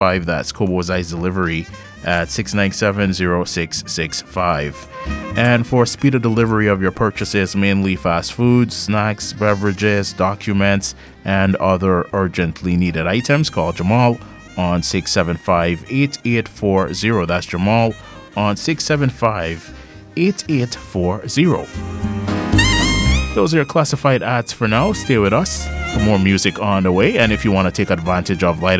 697-0665. That's Kobo's Ice Delivery at 697-0665. And for speed of delivery of your purchases, mainly fast foods, snacks, beverages, documents, and other urgently needed items, call Jamal on 675-8840. That's Jamal on 675-8840. Those are your classified ads for now. Stay with us for more music on the way. And if you want to take advantage of